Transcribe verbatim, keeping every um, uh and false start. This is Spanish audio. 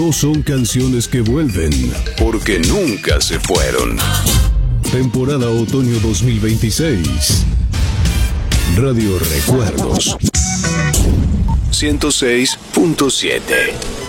No son canciones que vuelven, porque nunca se fueron. Temporada Otoño dos mil veintiséis. Radio Recuerdos. ciento seis punto siete.